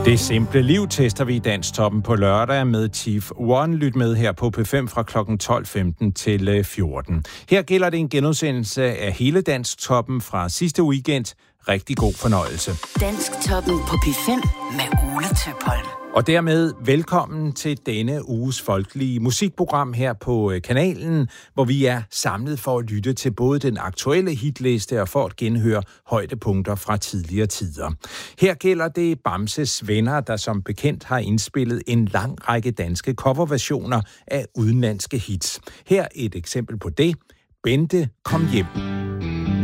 Det simple liv tester vi i Dansktoppen på lørdag med Chief One. Lyt med her på P5 fra kl. 12.15 til 14. Her gælder det en genudsendelse af hele Dansktoppen fra sidste weekend. Rigtig god fornøjelse. Dansktoppen på P5 med Ole Tøpholm. Og dermed velkommen til denne uges folkelige musikprogram her på kanalen, hvor vi er samlet for at lytte til både den aktuelle hitliste og for at genhøre højdepunkter fra tidligere tider. Her gælder det Bamses Venner, der som bekendt har indspillet en lang række danske coverversioner af udenlandske hits. Her et eksempel på det. Bente, kom hjem.